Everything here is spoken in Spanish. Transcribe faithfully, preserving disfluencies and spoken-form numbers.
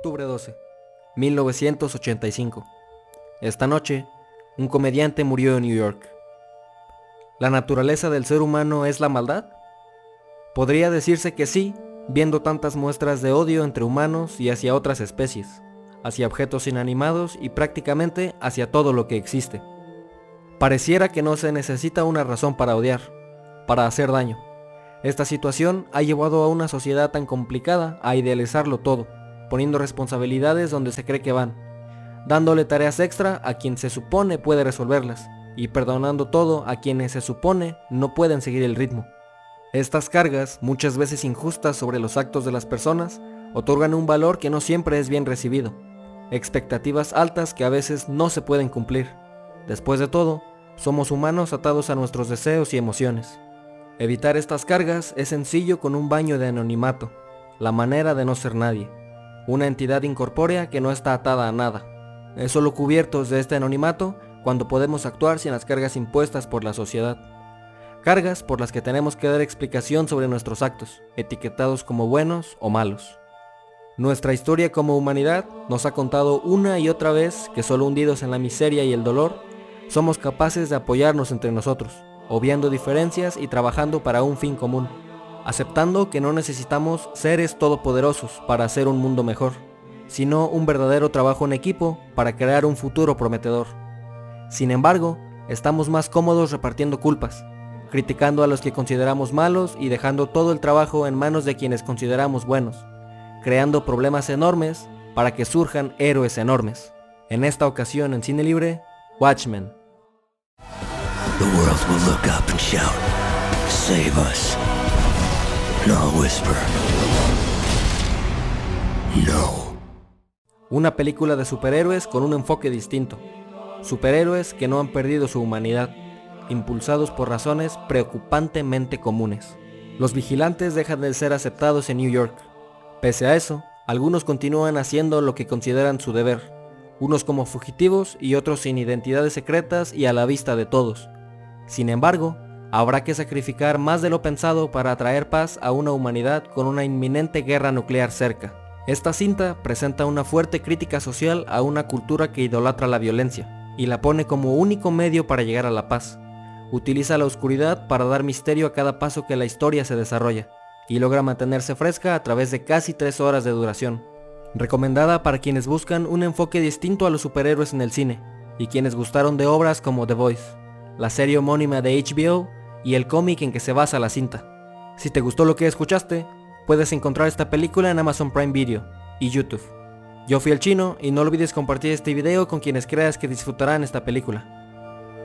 octubre doce, mil novecientos ochenta y cinco. Esta noche, un comediante murió en New York. ¿La naturaleza del ser humano es la maldad? Podría decirse que sí, viendo tantas muestras de odio entre humanos y hacia otras especies, hacia objetos inanimados y prácticamente hacia todo lo que existe. Pareciera que no se necesita una razón para odiar, para hacer daño. Esta situación ha llevado a una sociedad tan complicada a idealizarlo todo, poniendo responsabilidades donde se cree que van, dándole tareas extra a quien se supone puede resolverlas, y perdonando todo a quienes se supone no pueden seguir el ritmo. Estas cargas, muchas veces injustas sobre los actos de las personas, otorgan un valor que no siempre es bien recibido, expectativas altas que a veces no se pueden cumplir. Después de todo, somos humanos atados a nuestros deseos y emociones. Evitar estas cargas es sencillo con un baño de anonimato, la manera de no ser nadie, una entidad incorpórea que no está atada a nada. Es solo cubiertos de este anonimato cuando podemos actuar sin las cargas impuestas por la sociedad. Cargas por las que tenemos que dar explicación sobre nuestros actos, etiquetados como buenos o malos. Nuestra historia como humanidad nos ha contado una y otra vez que solo hundidos en la miseria y el dolor, somos capaces de apoyarnos entre nosotros, obviando diferencias y trabajando para un fin común, aceptando que no necesitamos seres todopoderosos para hacer un mundo mejor, sino un verdadero trabajo en equipo para crear un futuro prometedor. Sin embargo, estamos más cómodos repartiendo culpas, criticando a los que consideramos malos y dejando todo el trabajo en manos de quienes consideramos buenos, creando problemas enormes para que surjan héroes enormes. En esta ocasión en Cine Libre, Watchmen. The world will look up and shout, "Save us." And I'll whisper, "No." Una película de superhéroes con un enfoque distinto. Superhéroes que no han perdido su humanidad, impulsados por razones preocupantemente comunes. Los vigilantes dejan de ser aceptados en New York. Pese a eso, algunos continúan haciendo lo que consideran su deber, unos como fugitivos y otros sin identidades secretas y a la vista de todos. Sin embargo, habrá que sacrificar más de lo pensado para traer paz a una humanidad con una inminente guerra nuclear cerca. Esta cinta presenta una fuerte crítica social a una cultura que idolatra la violencia y la pone como único medio para llegar a la paz. Utiliza la oscuridad para dar misterio a cada paso que la historia se desarrolla y logra mantenerse fresca a través de casi tres horas de duración. Recomendada para quienes buscan un enfoque distinto a los superhéroes en el cine y quienes gustaron de obras como The Voice, la serie homónima de H B O y el cómic en que se basa la cinta. Si te gustó lo que escuchaste, puedes encontrar esta película en Amazon Prime Video y YouTube. Yo fui el Chino y no olvides compartir este video con quienes creas que disfrutarán esta película.